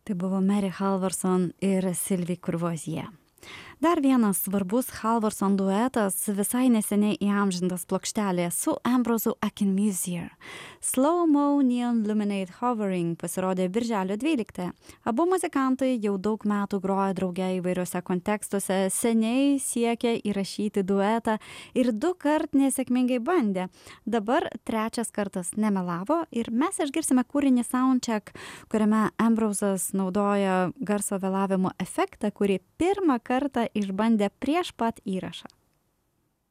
Tai buvo Mary Halvorson ir Sylvie Courvoisier. Dar vienas svarbus Halvorson duetas visai neseniai įamžintas plokštelėje su Ambrosu Akinmusir. Slow Mo Neon Luminate Hovering pasirodė birželio 12. Abu muzikantai jau daug metų groja drauge įvairiuose kontekstuose, seniai siekia įrašyti duetą ir 2 kart nesėkmingai bandė. Dabar 3 kartas nemelavo ir mes išgirsime kūrinį Soundcheck, kuriame Ambrosas naudoja garso vėlavimo efektą, kurį pirmą kartą išbandė prieš pat įrašą.